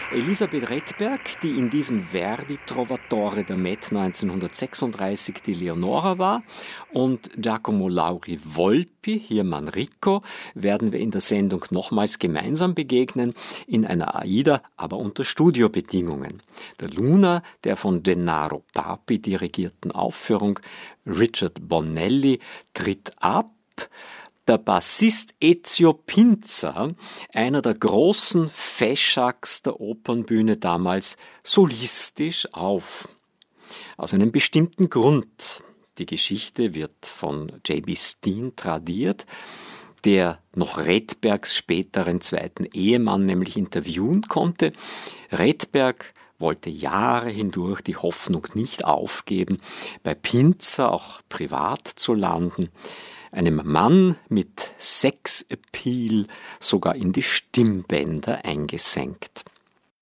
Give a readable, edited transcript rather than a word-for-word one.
Elisabeth Redberg, die in diesem Verdi Trovatore der Met 1936 die Leonora war, und Giacomo Lauri Volpi, hier Manrico, werden wir in der Sendung nochmals gemeinsam begegnen, in einer Aida, aber unter Studiobedingungen. Der Luna, der von Gennaro Papi dirigierten Aufführung, Richard Bonelli tritt ab. Der Bassist Ezio Pinza, einer der großen Feschaks der Opernbühne damals, solistisch auf. Aus einem bestimmten Grund. Die Geschichte wird von J.B. Steen tradiert, der noch Redbergs späteren zweiten Ehemann nämlich interviewen konnte. Redberg wollte Jahre hindurch die Hoffnung nicht aufgeben, bei Pinza auch privat zu landen, einem Mann mit Sexappeal sogar in die Stimmbänder eingesenkt.